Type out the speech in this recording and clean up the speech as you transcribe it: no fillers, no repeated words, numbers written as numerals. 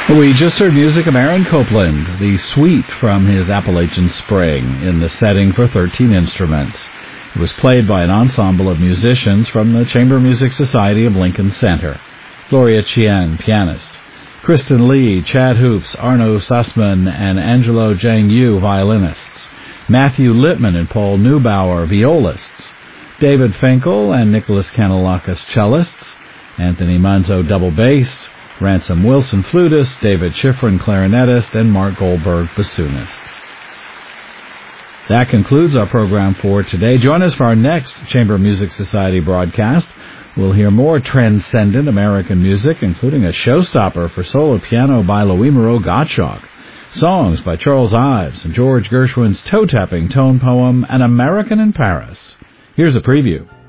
We just heard music of Aaron Copland, the suite from his Appalachian Spring, in the setting for 13 instruments. It was played by an ensemble of musicians from the Chamber Music Society of Lincoln Center. Gloria Chien, pianist. Kristen Lee, Chad Hoops, Arno Sussman, and Angelo Jang Yu, violinists. Matthew Littman and Paul Neubauer, violists. David Finkel and Nicholas Kanellakis, cellists. Anthony Manzo, double bass. Ransom Wilson, flutist, David Schifrin, clarinetist, and Mark Goldberg, bassoonist. That concludes our program for today. Join us for our next Chamber Music Society broadcast. We'll hear more transcendent American music, including a showstopper for solo piano by Louis-Moreau Gottschalk, songs by Charles Ives, and George Gershwin's toe-tapping tone poem, An American in Paris. Here's a preview.